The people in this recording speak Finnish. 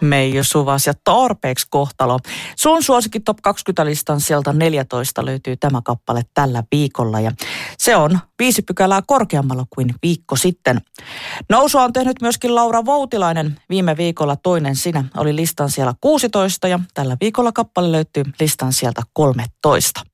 Meiju Suvas ja tarpeeksi kohtalo. Sun suosikin Top 20-listan sieltä 14 löytyy tämä kappale tällä viikolla ja se on 5 pykälää korkeammalla kuin viikko sitten. Nousua on tehnyt myöskin Laura Voutilainen. Viime viikolla Toinen sinä oli listan siellä 16 ja tällä viikolla kappale löytyy listan sieltä 13.